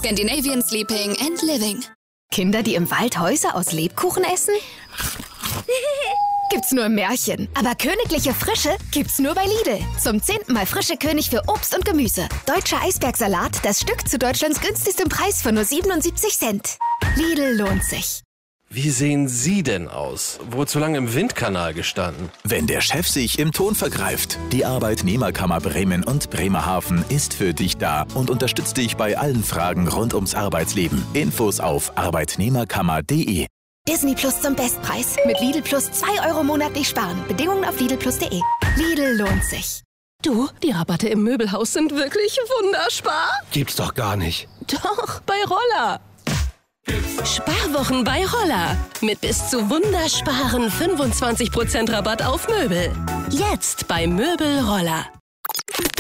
Scandinavian Sleeping and Living. Kinder, die im Wald Häuser aus Lebkuchen essen? Gibt's nur im Märchen. Aber königliche Frische gibt's nur bei Lidl. Zum 10. Mal frische König für Obst und Gemüse. Deutscher Eisbergsalat, das Stück zu Deutschlands günstigstem Preis von nur 77 Cent. Lidl lohnt sich. Wie sehen Sie denn aus? Wohl zu lange im Windkanal gestanden? Wenn der Chef sich im Ton vergreift. Die Arbeitnehmerkammer Bremen und Bremerhaven ist für dich da und unterstützt dich bei allen Fragen rund ums Arbeitsleben. Infos auf arbeitnehmerkammer.de. Disney Plus zum Bestpreis. Mit Lidl Plus 2 € monatlich sparen. Bedingungen auf lidlplus.de. Lidl lohnt sich. Du, die Rabatte im Möbelhaus sind wirklich wunderspar. Gibt's doch gar nicht. Doch, bei Roller. Sparwochen bei Roller. Mit bis zu wundersparen 25% Rabatt auf Möbel. Jetzt bei Möbel Roller.